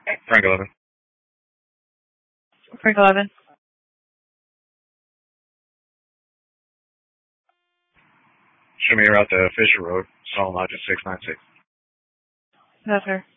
Frank 11. Frank 11. Show me your route to Fisher Road, Solomon Lodge 696. That's her.